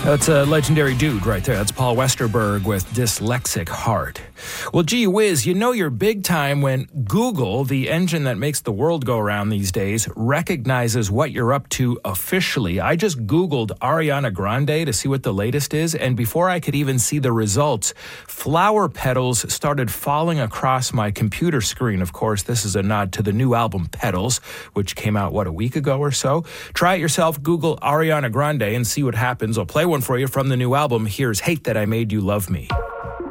That's a legendary dude right there. That's Paul Westerberg with Dyslexic Heart. Well, gee whiz, you know you're big time when Google, the engine that makes the world go around these days, recognizes what you're up to officially. I just Googled Ariana Grande to see what the latest is, and before I could even see the results, flower petals started falling across my computer screen. Of course, this is a nod to the new album Petals, which came out, a week ago or so. Try it yourself, Google Ariana Grande, and see what happens. I'll play one for you from the new album. Here's Hate That I Made You Love Me.